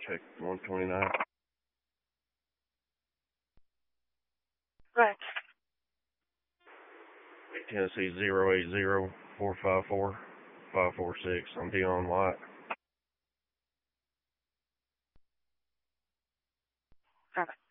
check 129. Right. Tennessee 080-454-546. I'm Dion White. Right.